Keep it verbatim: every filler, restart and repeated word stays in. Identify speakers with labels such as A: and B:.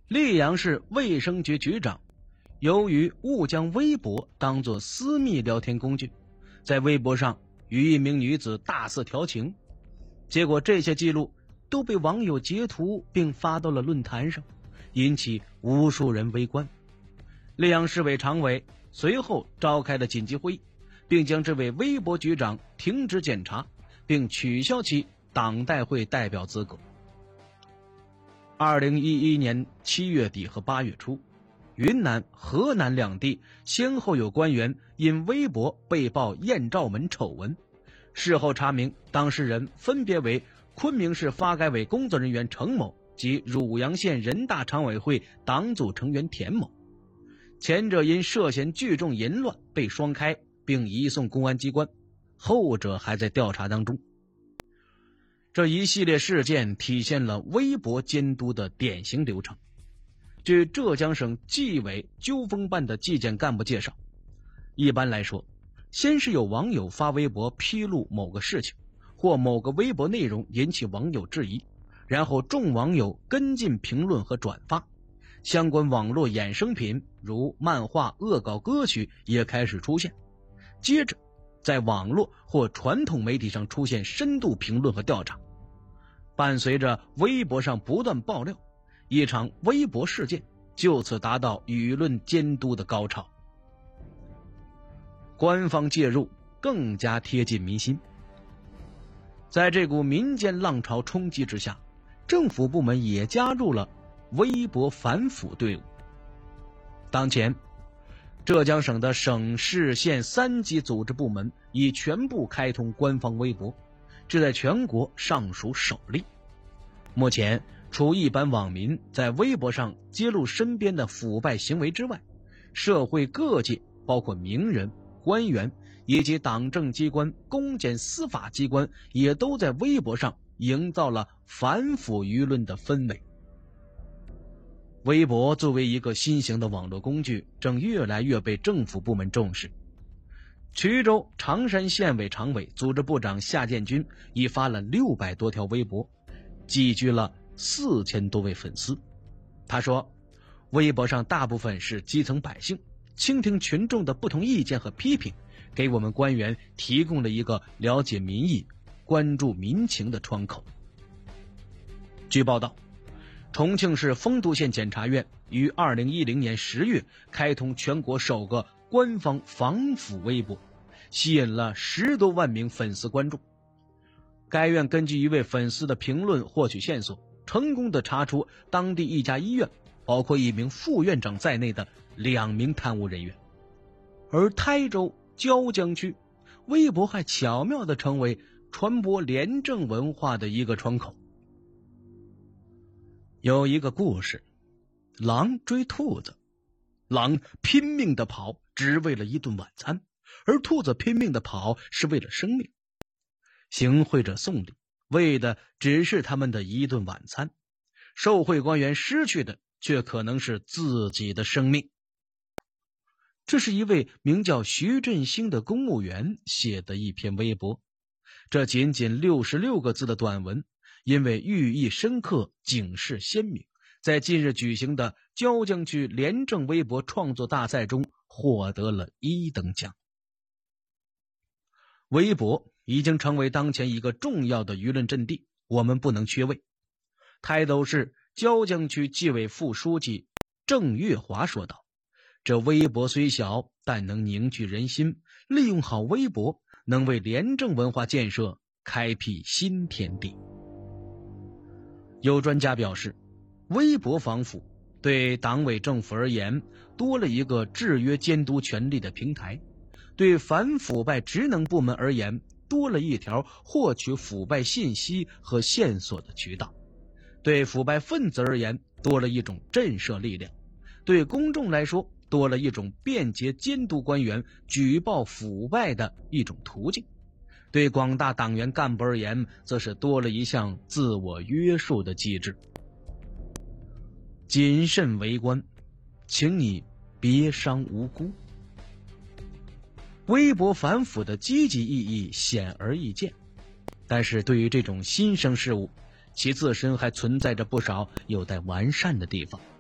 A: 溧阳市卫生局局长由于误将微博当作私密聊天工具，在微博上与一名女子大肆调情，结果这些记录都被网友截图并发到了论坛上，引起无数人围观。溧阳市委常委随后召开了紧急会议，并将这位微博局长停职检查，并取消其党代会代表资格。二零一一年七月底和八月初，云南、河南两地先后有官员因微博被曝艳照门丑闻，事后查明当事人分别为昆明市发改委工作人员程某及汝阳县人大常委会党组成员田某，前者因涉嫌聚众淫乱被双开并移送公安机关，后者还在调查当中。这一系列事件体现了微博监督的典型流程。据浙江省纪委纠风办的纪检干部介绍，一般来说，先是有网友发微博披露某个事情，或某个微博内容引起网友质疑，然后众网友跟进评论和转发，相关网络衍生品如漫画、恶搞歌曲也开始出现，接着在网络或传统媒体上出现深度评论和调查。伴随着微博上不断爆料，一场微博事件就此达到舆论监督的高潮。官方介入更加贴近民心。在这股民间浪潮冲击之下，政府部门也加入了微博反腐队伍。当前，浙江省的省市县三级组织部门已全部开通官方微博，这在全国尚属首例。目前，除一般网民在微博上揭露身边的腐败行为之外，社会各界包括名人、官员以及党政机关、公检司法机关也都在微博上营造了反腐舆论的氛围。微博作为一个新型的网络工具，正越来越被政府部门重视。衢州常山县委常委、组织部长夏建军已发了六百多条微博，积聚了四千多位粉丝。他说，微博上大部分是基层百姓，倾听群众的不同意见和批评，给我们官员提供了一个了解民意、关注民情的窗口。据报道，重庆市丰都县检察院于二零一零年十月开通全国首个官方防腐微博，吸引了十多万名粉丝关注。该院根据一位粉丝的评论获取线索，成功地查出当地一家医院包括一名副院长在内的两名贪污人员。而台州椒江区，微博还巧妙地成为传播廉政文化的一个窗口。有一个故事，狼追兔子，狼拼命地跑，只为了一顿晚餐，而兔子拼命地跑是为了生命。行贿者送礼，为的只是他们的一顿晚餐，受贿官员失去的却可能是自己的生命。这是一位名叫徐振兴的公务员写的一篇微博，这仅仅六十六个字的短文，因为寓意深刻、警示鲜明，在近日举行的椒江区廉政微博创作大赛中获得了一等奖。微博已经成为当前一个重要的舆论阵地，我们不能缺位。台州市椒江区纪委副书记郑月华说道，这微博虽小，但能凝聚人心，利用好微博，能为廉政文化建设开辟新天地。有专家表示，微博防腐对党委政府而言多了一个制约监督权力的平台，对反腐败职能部门而言多了一条获取腐败信息和线索的渠道，对腐败分子而言多了一种震慑力量，对公众来说多了一种便捷监督官员举报腐败的一种途径，对广大党员干部而言则是多了一项自我约束的机制。谨慎为官，请你别伤无辜。微博反腐的积极意义显而易见，但是对于这种新生事物，其自身还存在着不少有待完善的地方。